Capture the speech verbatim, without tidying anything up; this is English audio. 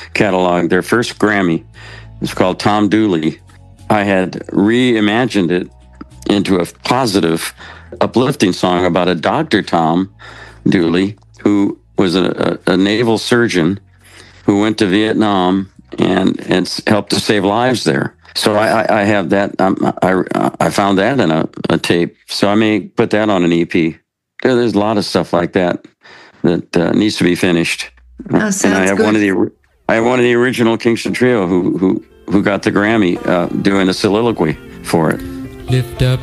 catalog, their first Grammy. It's called Tom Dooley. I had reimagined it into a positive, uplifting song about a Doctor Tom Dooley, who was a, a, a naval surgeon who went to Vietnam and, and helped to save lives there. So I, I have that. Um, I, I found that in a, a tape. So I may put that on an E P. There, there's a lot of stuff like that that uh, needs to be finished. Oh, sounds and I have good. one of the I have one of the original Kingston Trio who who who got the Grammy uh, doing a soliloquy for it. Lift up